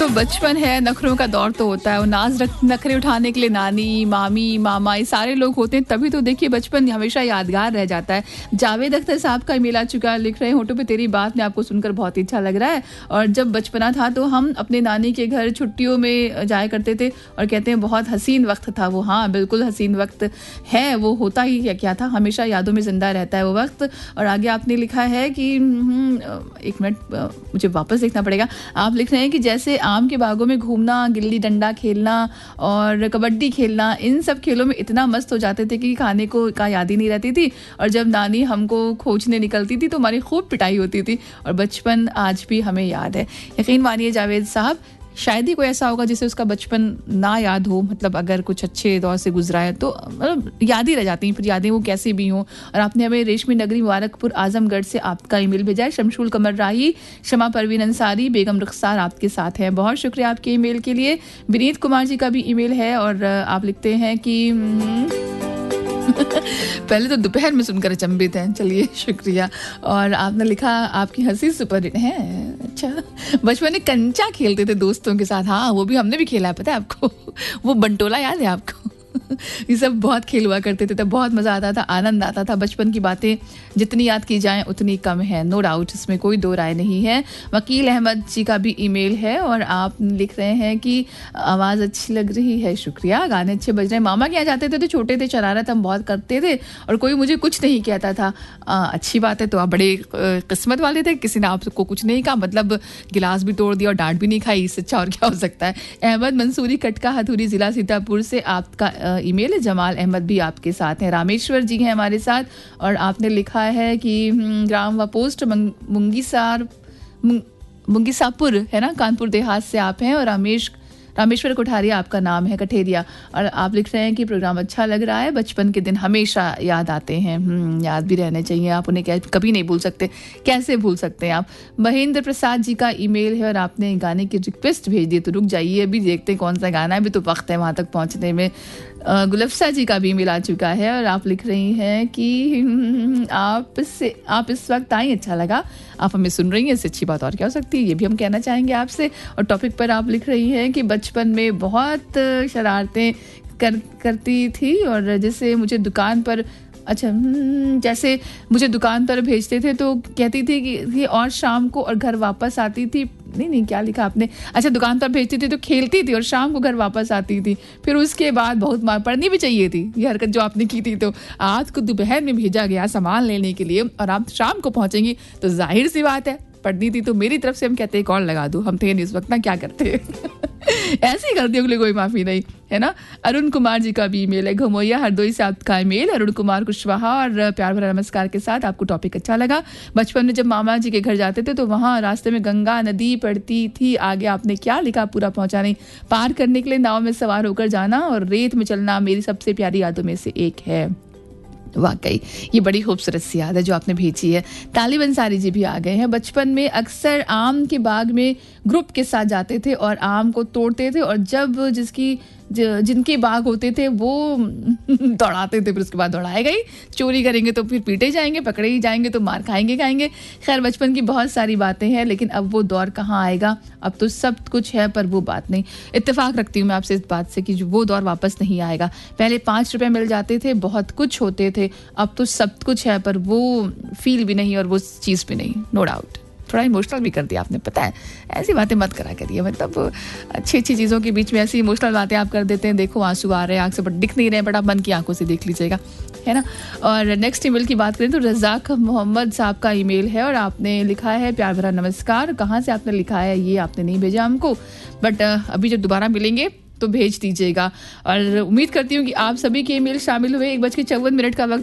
देखो बचपन है, नखरों का दौर तो होता है और नखरे उठाने के लिए नानी, मामी, मामा ये सारे लोग होते हैं, तभी तो देखिए बचपन हमेशा यादगार रह जाता है। जावेद अख्तर साहब का ईमेल आ चुका है, लिख रहे हैं होठों पे तेरी बात में आपको सुनकर बहुत ही अच्छा लग रहा है। और जब बचपना था तो हम अपने नानी के घर छुट्टियों में जाया करते थे और कहते हैं बहुत हसीन वक्त था वो। हाँ बिल्कुल हसीन वक्त है वो, होता ही क्या था, हमेशा यादों में जिंदा रहता है वो वक्त। और आगे आपने लिखा है कि एक मिनट मुझे वापस देखना पड़ेगा। आप लिख रहे हैं कि जैसे आम के बागों में घूमना, गिल्ली डंडा खेलना और कबड्डी खेलना, इन सब खेलों में इतना मस्त हो जाते थे कि खाने को का याद ही नहीं रहती थी। और जब नानी हमको खोजने निकलती थी तो हमारी खूब पिटाई होती थी और बचपन आज भी हमें याद है। यकीन मानिए जावेद साहब, शायद ही कोई ऐसा होगा जिसे उसका बचपन ना याद हो। मतलब अगर कुछ अच्छे दौर से गुजरा है तो मतलब याद ही रह जाती हैं, फिर यादें वो कैसी भी हों। और आपने हमें रेशमी नगरी मुबारकपुर आजमगढ़ से आपका ईमेल भेजा है। शमशुल कमर राही, शमा परवीन अंसारी, बेगम रुखसार आपके साथ हैं। बहुत शुक्रिया आपके ईमेल के लिए। विनीत कुमार जी का भी ईमेल है और आप लिखते हैं कि पहले तो दोपहर में सुनकर अचंभित हैं। चलिए शुक्रिया। और आपने लिखा आपकी हंसी सुपर हिट है। अच्छा, बचपन में कंचा खेलते थे दोस्तों के साथ। हाँ वो भी हमने भी खेला है, पता है आपको? वो बंटोला याद है आपको? ये सब बहुत खेल हुआ करते थे, तब बहुत मज़ा आता था, आनंद आता था। बचपन की बातें जितनी याद की जाएं उतनी कम है, नो डाउट, इसमें कोई दो राय नहीं है। वकील अहमद जी का भी ईमेल है और आप लिख रहे हैं कि आवाज़ अच्छी लग रही है, शुक्रिया, गाने अच्छे बज रहे हैं। मामा के यहाँ जाते थे तो छोटे थे, शरारत हम बहुत करते थे और कोई मुझे कुछ नहीं कहता था। अच्छी बात है, तो आप बड़े किस्मत वाले थे, किसी ने आपको कुछ नहीं कहा, मतलब गिलास भी तोड़ दिया और डांट भी नहीं खाई, इससे अच्छा और क्या हो सकता है। अहमद मंसूरी, कटका हथुरी, ज़िला सीतापुर से आपका ईमेल है। जमाल अहमद भी आपके साथ हैं। रामेश्वर जी हैं हमारे साथ और आपने लिखा है कि ग्राम व पोस्ट मुंगीसापुर है ना, कानपुर देहात से आप हैं। और रामेश्वर कोठारिया आपका नाम है, कठेरिया। और आप लिख रहे हैं कि प्रोग्राम अच्छा लग रहा है, बचपन के दिन हमेशा याद आते हैं। याद भी रहने चाहिए, आप उन्हें कभी नहीं भूल सकते, कैसे भूल सकते हैं आप। महेंद्र प्रसाद जी का ईमेल है और आपने गाने की रिक्वेस्ट भेज दी, तो रुक जाइए, अभी देखते हैं कौन सा गाना है, अभी तो वक्त है वहाँ तक पहुँचने में। गुलफ्सा जी का भी ईमेल आ चुका है और आप लिख रही हैं कि आप इस वक्त आई, अच्छा लगा, आप हमें सुन रही हैं, इससे अच्छी बात और क्या हो सकती है, ये भी हम कहना चाहेंगे आपसे। और टॉपिक पर आप लिख रही हैं कि बचपन में बहुत शरारतें करती थी और जैसे मुझे दुकान पर जैसे मुझे दुकान पर भेजते थे तो कहती थी कि और शाम को और घर वापस आती थी। नहीं क्या लिखा आपने? अच्छा, दुकान पर भेजती थी तो खेलती थी और शाम को घर वापस आती थी, फिर उसके बाद बहुत मार पड़नी भी चाहिए थी। ये हरकत जो आपने की थी, तो आज को दोपहर में भेजा गया सामान लेने के लिए और आप शाम को पहुंचेंगी, तो जाहिर सी बात है पढ़नी थी। तो मेरी तरफ से हम कहते हैं कॉल लगा दो, हम थे नहीं इस वक्त ना, क्या करते ऐसी गलतियों के लिए कोई माफी नहीं है ना। अरुण कुमार जी का भी ईमेल है, घमोइया हरदोई से आपका ईमेल। अरुण कुमार कुशवाहा और प्यार भरा नमस्कार के साथ, आपको टॉपिक अच्छा लगा। बचपन में जब मामा जी के घर जाते थे तो वहाँ रास्ते में गंगा नदी पड़ती थी। आगे आपने क्या लिखा पूरा पहुंचा नहीं। पार करने के लिए नाव में सवार होकर जाना और रेत में चलना मेरी सबसे प्यारी यादों में से एक है। वाकई ये बड़ी खूबसूरत सी याद है जो आपने भेजी है। तालिब अंसारी जी भी आ गए हैं। बचपन में अक्सर आम के बाग में ग्रुप के साथ जाते थे और आम को तोड़ते थे और जब जिनके बाग होते थे वो दौड़ाते थे, फिर उसके बाद दौड़ाए गई, चोरी करेंगे तो फिर पीटे जाएंगे, पकड़े ही जाएंगे तो मार खाएंगे। खैर बचपन की बहुत सारी बातें हैं, लेकिन अब वो दौर कहाँ आएगा। अब तो सब कुछ है पर वो बात नहीं। इत्तेफाक रखती हूँ मैं आपसे इस बात से कि वो दौर वापस नहीं आएगा। पहले 5 रुपए मिल जाते थे, बहुत कुछ होते थे, अब तो सब कुछ है पर वो फील भी नहीं और वो चीज़ भी नहीं, नो डाउट। थोड़ा इमोशनल भी कर दिया आपने, पता है, ऐसी बातें मत करा करिए। मतलब अच्छी चीज़ों के बीच में ऐसी इमोशनल बातें आप कर देते हैं। देखो आंसू आ रहे हैं आँख से, बट दिख नहीं रहे, बट आप मन की आंखों से देख लीजिएगा, है ना। और नेक्स्ट ईमेल की बात करें तो रज़ाक मोहम्मद साहब का ईमेल है और आपने लिखा है प्यार भरा नमस्कार। कहाँ से आपने लिखा है ये आपने नहीं भेजा हमको, बट अभी जब दोबारा मिलेंगे तो भेज दीजिएगा। और उम्मीद करती हूँ कि आप सभी के ईमेल शामिल हुए। 1:54 का वक्त